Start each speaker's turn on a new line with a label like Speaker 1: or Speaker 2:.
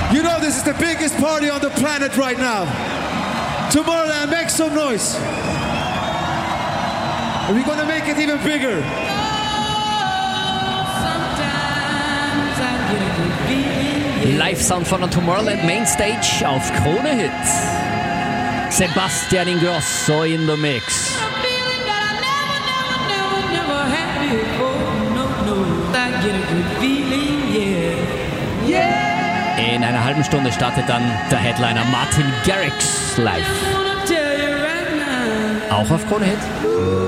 Speaker 1: You know this is the biggest party on the planet right now. Tomorrowland, make some noise. And we're gonna make it even bigger.
Speaker 2: Live-Sound von der Tomorrowland Mainstage auf Krone Hit. Sebastian Ingrosso in the mix. In einer halben Stunde startet dann der Headliner Martin Garrix live. Auch auf Krone Hit.